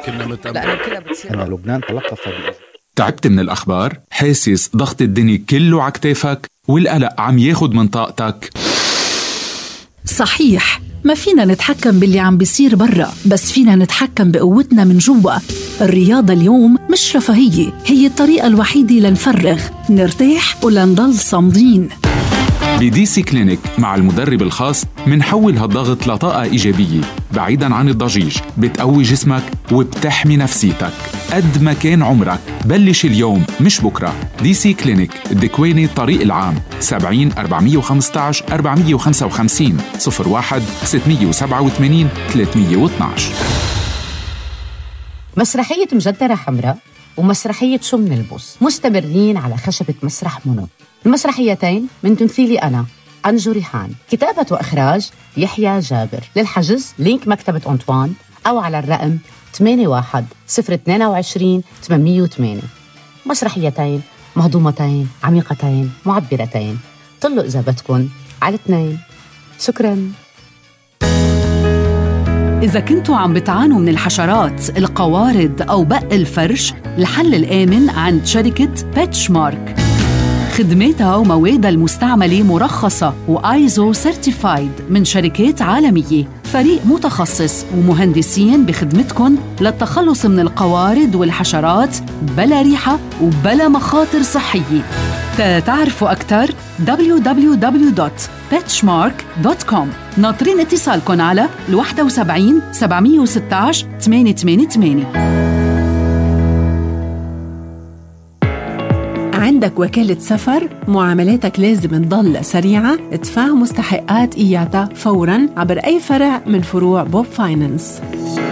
كنا متأمل. لأنه كلها بتصير أن لبنان تلقف تعبت من الأخبار؟ حاسس ضغط الدنيا كله عكتافك والقلق عم ياخد من طاقتك؟ صحيح، ما فينا نتحكم باللي عم بيصير برا، بس فينا نتحكم بقوتنا من جوا. الرياضة اليوم مش رفاهية، هي الطريقة الوحيدة لنفرغ، نرتاح ولنضل صامدين. بدي سي كلينيك مع المدرب الخاص منحول هالضغط لطاقة إيجابية بعيداً عن الضجيج، بتقوي جسمك وبتحمي نفسيتك. قد ما كان عمرك بلش اليوم مش بكرة. دي سي كلينيك الدكواني الطريق العام 70 415 455 01 687 312. مسرحية مجدرة حمراء ومسرحية شو منلبس مستمرين على خشبة مسرح منى. المسرحيتين من تمثيلي أنا أنجو ريحان، كتابة وإخراج يحيى جابر. للحجز لينك مكتبة أنطوان أو على الرقم 81 022 808. مسرحيتين مهضومتين عميقتين معبرتين. طلوا إذا بدكن على 2. شكراً. إذا كنتوا عم بتعانوا من الحشرات، القوارض أو بق الفرش، الحل الآمن عند شركة بيتشمارك. خدماتها وموادها المستعملة مرخصة وآيزو سيرتيفايد من شركات عالمية. فريق متخصص ومهندسين بخدمتكم للتخلص من القوارض والحشرات بلا ريحة وبلا مخاطر صحية. تعرفوا أكثر www.petchmark.com. ناطرين اتصالكم على 71 716 888. عندك وكالة سفر؟ معاملاتك لازم تضل سريعة. ادفع مستحقات إياتها فوراً عبر أي فرع من فروع بوب فاينانس.